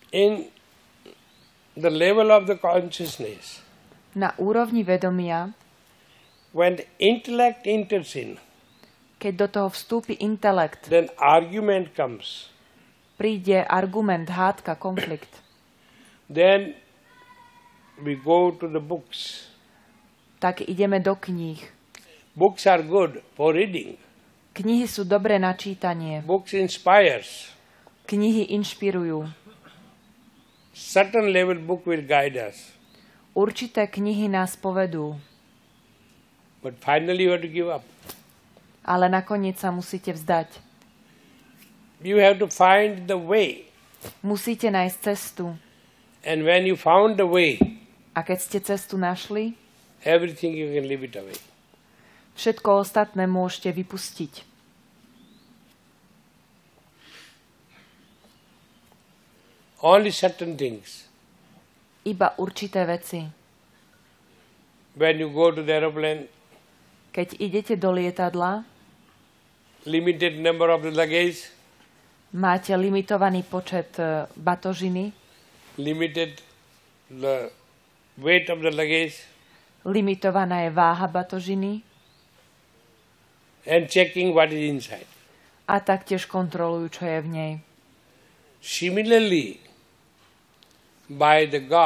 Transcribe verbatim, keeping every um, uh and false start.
In the level of the consciousness, Na úrovni vedomia, when the intellect enters in, keď do toho vstúpi intelekt, then argument comes. príde argument, hádka, konflikt. Then we go to the books. Tak ideme do kníh. Books are good for reading. Knihy sú dobré na čítanie. Books inspires. Knihy inšpirujú. Certain level book will guide us. Určité knihy nás povedú. But finally you have to give up. Ale nakoniec sa musíte vzdať. You have to find the way. Musíte nájsť cestu. And when you found the way, A keď ste cestu našli, everything you can leave it away. všetko ostatné môžete vypustiť. Only certain things. Iba určité veci. When you go to the aeroplane, Keď idete do lietadla, limited number of the luggage, máte limitovaný počet e, batožiny, limited the weight of the luggage, limitovaná je váha batožiny and checking what is inside. a taktiež kontrolujú, čo je v nej. Similarly, by the God,